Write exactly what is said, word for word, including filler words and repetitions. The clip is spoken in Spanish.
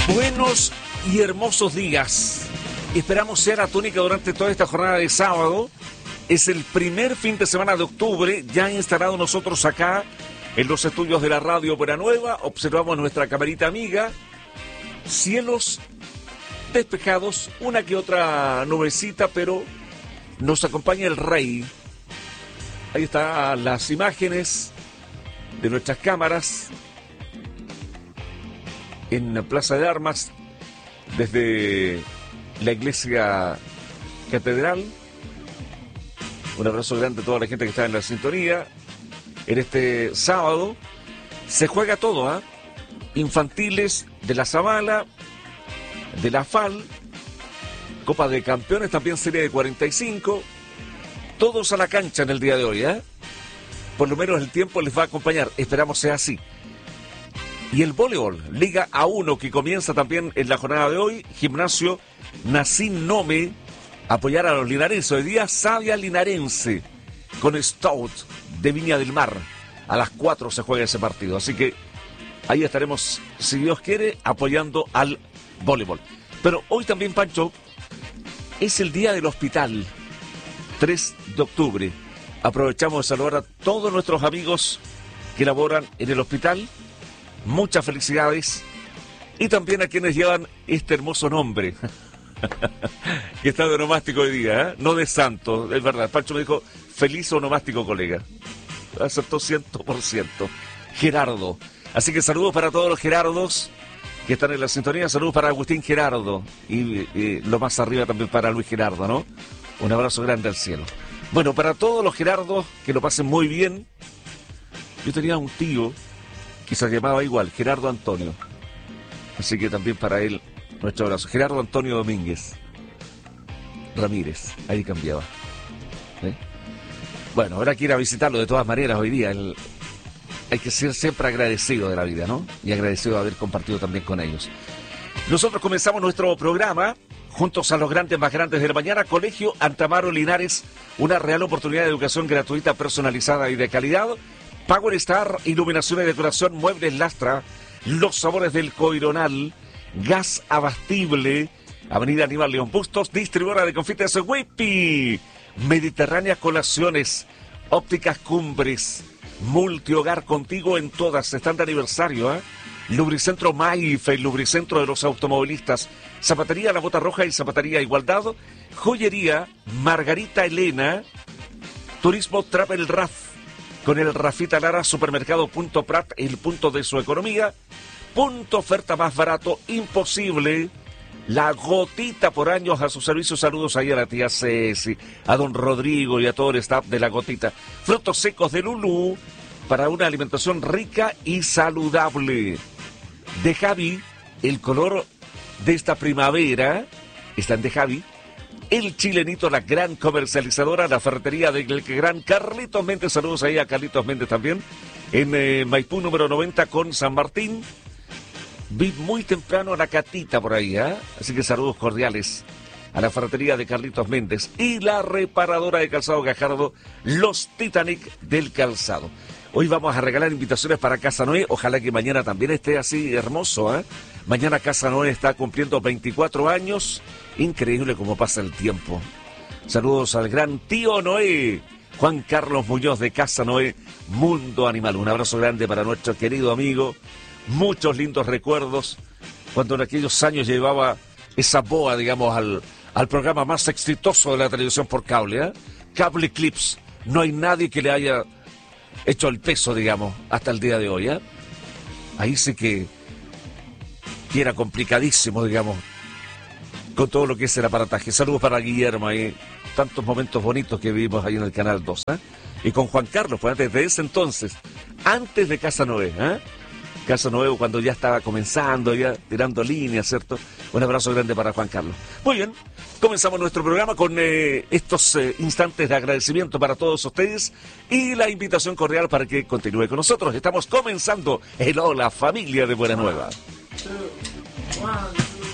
Buenos y hermosos días. Esperamos sea la tónica durante toda esta jornada de sábado. Es el primer fin de semana de octubre, ya instalado nosotros acá en los estudios de la radio Buena Nueva. Observamos nuestra camarita amiga. Cielos despejados, una que otra nubecita, pero nos acompaña el rey. Ahí están las imágenes de nuestras cámaras en la Plaza de Armas, desde la Iglesia Catedral. Un abrazo grande a toda la gente que está en la sintonía. En este sábado se juega todo, ¿ah? ¿eh? Infantiles de la Zavala, de la F A L, Copa de Campeones, también serie de cuarenta y cinco. Todos a la cancha en el día de hoy, ¿eh? Por lo menos el tiempo les va a acompañar. Esperamos sea así. Y el voleibol, Liga A uno, que comienza también en la jornada de hoy. Gimnasio Nacín Nome, apoyar a los linarenses. Hoy día Sabia Linarense con Stout de Viña del Mar. A las cuatro se juega ese partido. Así que ahí estaremos, si Dios quiere, apoyando al voleibol. Pero hoy también, Pancho, es el día del hospital. tres de octubre. Aprovechamos de saludar a todos nuestros amigos que laboran en el hospital. Muchas felicidades. Y también a quienes llevan este hermoso nombre. Que está de onomástico hoy día, ¿eh? No de santo, es verdad. Pancho me dijo, feliz onomástico, colega. Acertó cien por ciento. Gerardo. Así que saludos para todos los Gerardos que están en la sintonía. Saludos para Agustín Gerardo. Y, y lo más arriba también para Luis Gerardo, ¿no? Un abrazo grande al cielo. Bueno, para todos los Gerardos, que lo pasen muy bien. Yo tenía un tío que se llamaba igual, Gerardo Antonio. Así que también para él, nuestro abrazo. Gerardo Antonio Domínguez Ramírez, ahí cambiaba. ¿Eh? Bueno, habrá que ir a visitarlo de todas maneras hoy día. El... Hay que ser siempre agradecido de la vida, ¿no? Y agradecido de haber compartido también con ellos. Nosotros comenzamos nuestro programa juntos a los grandes más grandes de la mañana. Colegio Antamaro Linares, una real oportunidad de educación gratuita, personalizada y de calidad. Power Star, iluminación y decoración, muebles Lastra, los sabores del Coironal, gas abastible, Avenida Aníbal León Bustos, distribuidora de confites Whippy, Mediterránea Colaciones, Ópticas Cumbres, multihogar contigo en todas, están de aniversario, ¿eh? Lubricentro Maife, el lubricentro de los automovilistas, Zapatería La Bota Roja y Zapatería Igualdad, Joyería Margarita Elena, Turismo Travel Raf, con el Rafita Lara, Supermercado Punto Prat, el punto de su economía. Punto oferta más barato, imposible. La Gotita por años a su servicio. Saludos ahí a la tía Ceci, a don Rodrigo y a todo el staff de La Gotita. Frutos secos de Lulú para una alimentación rica y saludable. De Javi, el color de esta primavera, están de Javi. El Chilenito, la gran comercializadora, la ferretería del gran Carlitos Méndez. Saludos ahí a Carlitos Méndez también. En eh, Maipú número noventa con San Martín. Vi muy temprano a la Catita por ahí, ¿eh? Así que saludos cordiales a la ferretería de Carlitos Méndez. Y la reparadora de calzado Gajardo, los Titanic del calzado. Hoy vamos a regalar invitaciones para Casa Noé. Ojalá que mañana también esté así hermoso, ¿eh? Mañana Casa Noé está cumpliendo veinticuatro años. Increíble cómo pasa el tiempo. Saludos al gran tío Noé, Juan Carlos Muñoz de Casa Noé, Mundo Animal. Un abrazo grande para nuestro querido amigo. Muchos lindos recuerdos. Cuando en aquellos años llevaba esa boa, digamos, al, al programa más exitoso de la televisión por cable, ¿eh? Cable Clips. No hay nadie que le haya hecho el peso, digamos, hasta el día de hoy, ¿eh? Ahí sí que, que era complicadísimo, digamos, con todo lo que es el aparataje. Saludos para Guillermo ahí, tantos momentos bonitos que vivimos ahí en el Canal dos, ¿eh? Y con Juan Carlos, pues antes de ese entonces, antes de Casa Noé, ¿eh? Casa Nuevo, cuando ya estaba comenzando, ya tirando líneas, ¿cierto? Un abrazo grande para Juan Carlos. Muy bien, comenzamos nuestro programa con eh, estos eh, instantes de agradecimiento para todos ustedes y la invitación cordial para que continúe con nosotros. Estamos comenzando el Hola Familia de Buena Nueva. One, two, one.